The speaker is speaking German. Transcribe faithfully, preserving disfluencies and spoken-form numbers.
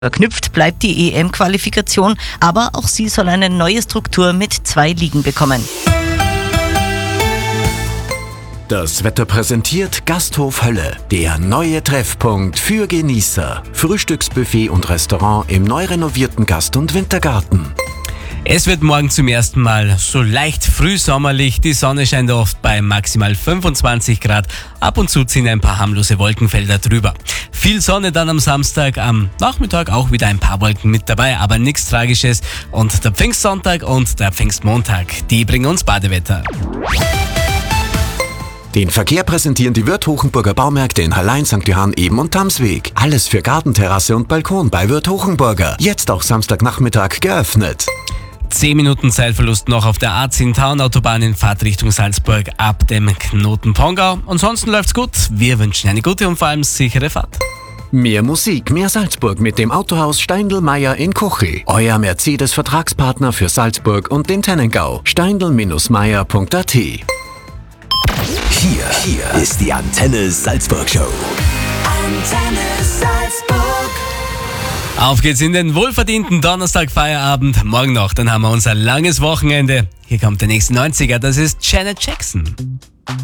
Verknüpft bleibt die E M-Qualifikation, aber auch sie soll eine neue Struktur mit zwei Ligen bekommen. Das Wetter präsentiert Gasthof Hölle, der neue Treffpunkt für Genießer. Frühstücksbuffet und Restaurant im neu renovierten Gast- und Wintergarten. Es wird morgen zum ersten Mal so leicht frühsommerlich. Die Sonne scheint oft bei maximal fünfundzwanzig Grad. Ab und zu ziehen ein paar harmlose Wolkenfelder drüber. Viel Sonne dann am Samstag, am Nachmittag auch wieder ein paar Wolken mit dabei, aber nichts Tragisches. Und der Pfingstsonntag und der Pfingstmontag, die bringen uns Badewetter. Den Verkehr präsentieren die Würth Hochenburger Baumärkte in Hallein, Sankt Johann, Eben und Tamsweg. Alles für Gartenterrasse und Balkon bei Würth Hochenburger. Jetzt auch Samstagnachmittag geöffnet. zehn Minuten Zeitverlust noch auf der A zehn Town-Autobahn in Fahrtrichtung Salzburg ab dem Knoten Pongau. Ansonsten läuft's gut. Wir wünschen eine gute und vor allem sichere Fahrt. Mehr Musik, mehr Salzburg mit dem Autohaus Steindl-Meyer in Kochi. Euer Mercedes-Vertragspartner für Salzburg und den Tennengau. steindl Meyer punkt a t. Hier, hier ist die Antenne Salzburg Show. Antenne Salzburg. Auf geht's in den wohlverdienten Donnerstag-Feierabend. Morgen noch, dann haben wir unser langes Wochenende. Hier kommt der nächste neunziger, das ist Janet Jackson.